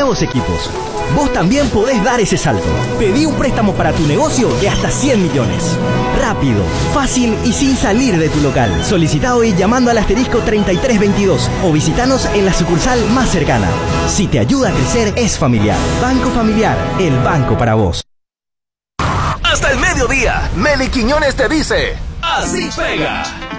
nuevos equipos. Vos también podés dar ese salto. Pedí un préstamo para tu negocio de hasta 100 millones. Rápido, fácil y sin salir de tu local. Solicita hoy llamando al asterisco 3322 o visitanos en la sucursal más cercana. Si te ayuda a crecer, es familiar. Banco Familiar, el banco para vos. Hasta el mediodía, Meli Quiñones te dice: así pega.